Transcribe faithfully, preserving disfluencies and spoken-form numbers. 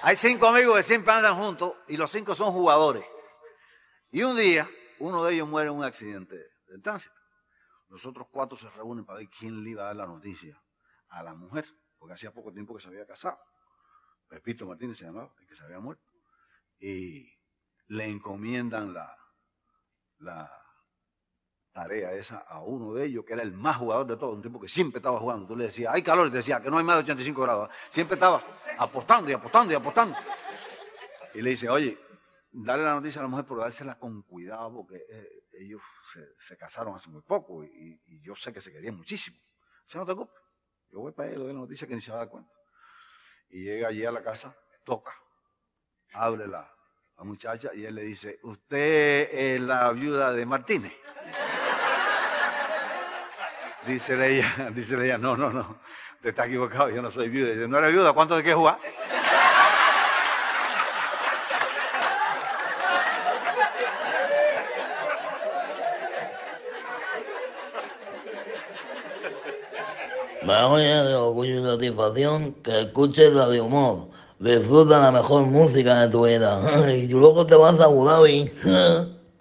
Hay cinco amigos que siempre andan juntos y los cinco son jugadores. Y un día, uno de ellos muere en un accidente de tránsito. Los otros cuatro se reúnen para ver quién le iba a dar la noticia a la mujer, porque hacía poco tiempo que se había casado. Pepito Martínez se llamaba, el que se había muerto. Y le encomiendan la, la tarea esa a uno de ellos, que era el más jugador de todos, un tipo que siempre estaba jugando. Tú le decías, hay calor, y te decía que no hay más de ochenta y cinco grados. Siempre estaba apostando y apostando y apostando. Y le dice, oye, dale la noticia a la mujer, pero dársela con cuidado, porque eh, ellos se, se casaron hace muy poco y, y yo sé que se querían muchísimo. Dice, no te preocupes, yo voy para allá y le doy la noticia que ni se va a dar cuenta. Y llega allí a la casa, toca, abre la, la muchacha y él le dice, ¿usted es la viuda de Martínez? Dice ella, dice ella, no, no, no, te está equivocado, yo no soy viuda. Dice, ¿no eres viuda? ¿Cuánto te quieres jugar? Vamos ya de orgullo y satisfacción que escuches la de humor. Disfruta la mejor música de tu vida. Y luego te vas a Abu Dhabi.